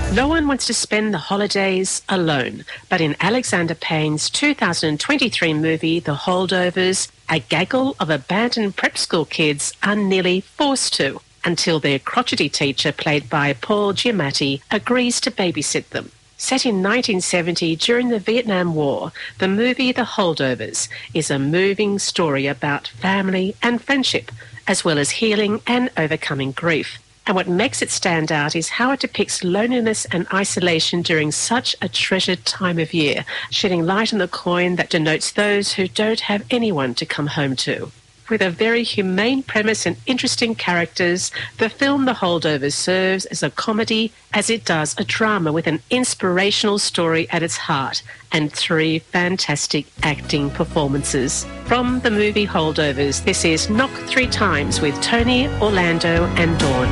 No one wants to spend the holidays alone, but in Alexander Payne's 2023 movie, The Holdovers, a gaggle of abandoned prep school kids are nearly forced to, until their crotchety teacher, played by Paul Giamatti, agrees to babysit them. Set in 1970 during the Vietnam War, the movie The Holdovers is a moving story about family and friendship, as well as healing and overcoming grief. And what makes it stand out is how it depicts loneliness and isolation during such a treasured time of year, shedding light on the coin that denotes those who don't have anyone to come home to. With a very humane premise and interesting characters, the film The Holdovers serves as a comedy as it does a drama with an inspirational story at its heart and 3 fantastic acting performances. From the movie Holdovers, this is Knock 3 Times with Tony, Orlando and Dawn.